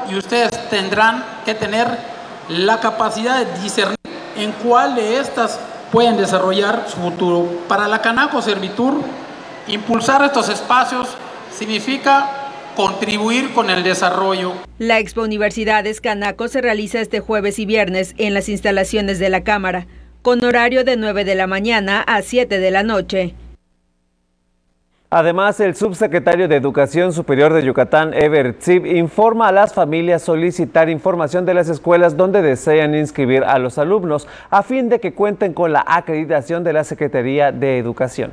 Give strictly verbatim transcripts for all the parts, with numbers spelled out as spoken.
y ustedes tendrán que tener la capacidad de discernir en cuál de estas pueden desarrollar su futuro. Para la Canaco Servitur, impulsar estos espacios significa contribuir con el desarrollo. La Expo Universidades Canaco se realiza este jueves y viernes en las instalaciones de la Cámara, con horario de nueve de la mañana a siete de la noche. Además, el subsecretario de Educación Superior de Yucatán, Eber Tzib, informa a las familias solicitar información de las escuelas donde desean inscribir a los alumnos, a fin de que cuenten con la acreditación de la Secretaría de Educación.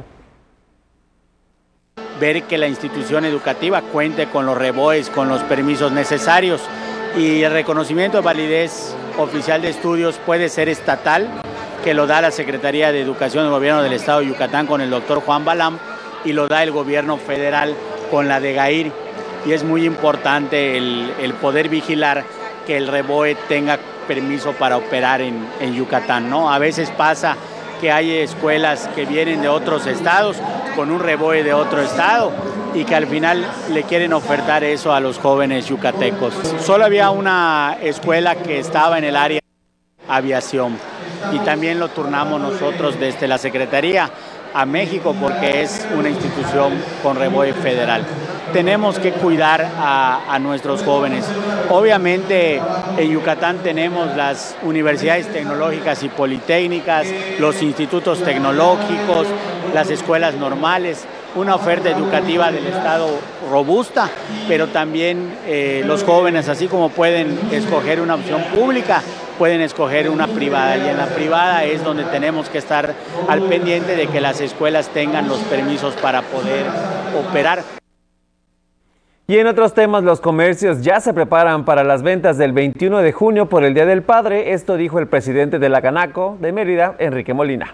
Ver que la institución educativa cuente con los reboes, con los permisos necesarios, y el reconocimiento de validez oficial de estudios puede ser estatal, que lo da la Secretaría de Educación del Gobierno del Estado de Yucatán con el doctor Juan Balam, y lo da el gobierno federal con la de Gair, y es muy importante el, el poder vigilar que el reboe tenga permiso para operar en, en Yucatán, ¿no? A veces pasa que hay escuelas que vienen de otros estados con un reboe de otro estado y que al final le quieren ofertar eso a los jóvenes yucatecos. Solo había una escuela que estaba en el área de aviación y también lo turnamos nosotros desde la Secretaría a México porque es una institución con reboe federal. Tenemos que cuidar a, a nuestros jóvenes. Obviamente en Yucatán tenemos las universidades tecnológicas y politécnicas, los institutos tecnológicos, las escuelas normales, una oferta educativa del Estado robusta, pero también eh, los jóvenes, así como pueden escoger una opción pública, pueden escoger una privada, y en la privada es donde tenemos que estar al pendiente de que las escuelas tengan los permisos para poder operar. Y en otros temas, los comercios ya se preparan para las ventas del veintiuno de junio por el Día del Padre. Esto dijo el presidente de la Canaco de Mérida, Enrique Molina.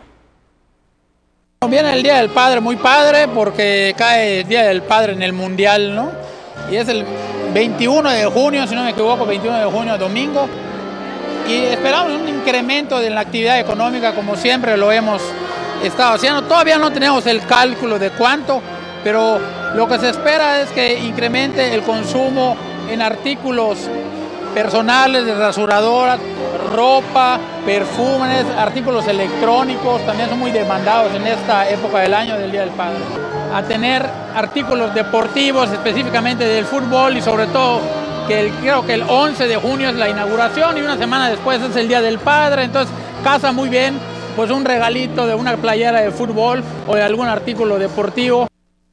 Viene el Día del Padre muy padre porque cae el Día del Padre en el Mundial, ¿no? Y es el veintiuno de junio, si no me equivoco, veintiuno de junio, domingo. Y esperamos un incremento de la actividad económica como siempre lo hemos estado haciendo. Todavía no tenemos el cálculo de cuánto, pero lo que se espera es que incremente el consumo en artículos personales, de rasuradoras, ropa, perfumes, artículos electrónicos, también son muy demandados en esta época del año del Día del Padre. A tener artículos deportivos, específicamente del fútbol, y sobre todo que el, creo que el once de junio es la inauguración y una semana después es el Día del Padre, entonces casa muy bien pues un regalito de una playera de fútbol o de algún artículo deportivo.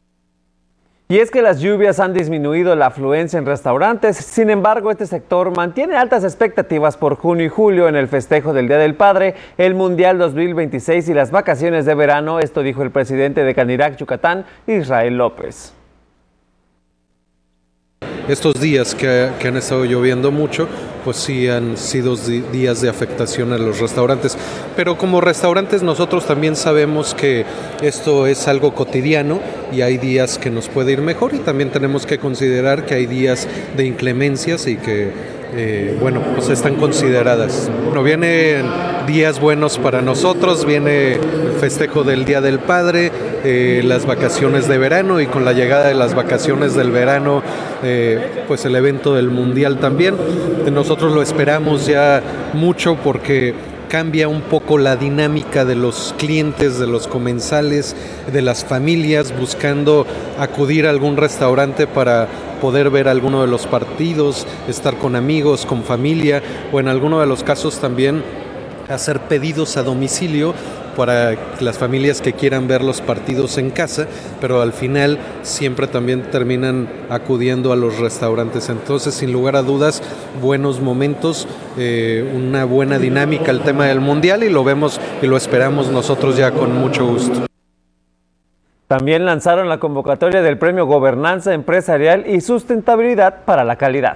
Y es que las lluvias han disminuido la afluencia en restaurantes. Sin embargo, este sector mantiene altas expectativas por junio y julio en el festejo del Día del Padre, el Mundial dos mil veintiséis y las vacaciones de verano. Esto dijo el presidente de Canirac, Yucatán, Israel López. Estos días que, que han estado lloviendo mucho, pues sí han sido días de afectación a los restaurantes. Pero como restaurantes nosotros también sabemos que esto es algo cotidiano y hay días que nos puede ir mejor, y también tenemos que considerar que hay días de inclemencias y que Eh, bueno, pues están consideradas. Bueno, vienen días buenos para nosotros, viene el festejo del Día del Padre, eh, las vacaciones de verano, y con la llegada de las vacaciones del verano, eh, pues el evento del Mundial también. Nosotros lo esperamos ya mucho porque cambia un poco la dinámica de los clientes, de los comensales, de las familias buscando acudir a algún restaurante para poder ver alguno de los partidos, estar con amigos, con familia, o en alguno de los casos también hacer pedidos a domicilio para las familias que quieran ver los partidos en casa, pero al final siempre también terminan acudiendo a los restaurantes. Entonces, sin lugar a dudas, buenos momentos, eh, una buena dinámica el tema del Mundial, y lo vemos y lo esperamos nosotros ya con mucho gusto. También lanzaron la convocatoria del Premio Gobernanza Empresarial y Sustentabilidad para la Calidad.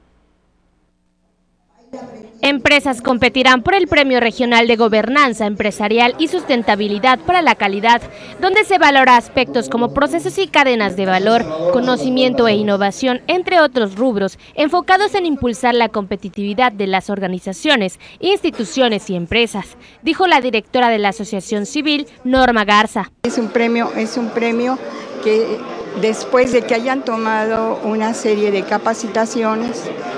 Empresas competirán por el Premio Regional de Gobernanza Empresarial y Sustentabilidad para la Calidad, donde se valora aspectos como procesos y cadenas de valor, conocimiento e innovación, entre otros rubros, enfocados en impulsar la competitividad de las organizaciones, instituciones y empresas, dijo la directora de la Asociación Civil, Norma Garza. Es un premio, es un premio que después de que hayan tomado una serie de capacitaciones,